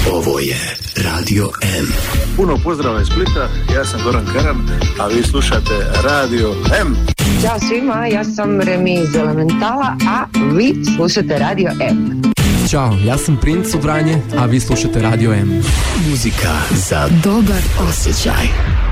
Ovo je Radio M. Puno pozdrava iz Splita, ja sam Goran Karan, a vi slušate Radio M. Ćao svima, ja sam Remi iz Elementala, a vi slušate Radio M. Ćao, ja sam Princ u Vranje, a vi slušate Radio M. Muzika za dobar osjećaj.